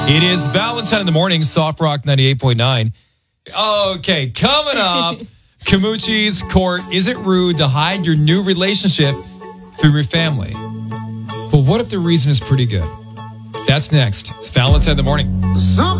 It is Valentine in the morning, Soft Rock 98.9. Okay, coming up, Camucci's Court. Is it rude to hide your new relationship from your family? But what if the reason is pretty good? That's next. It's Valentine in the morning.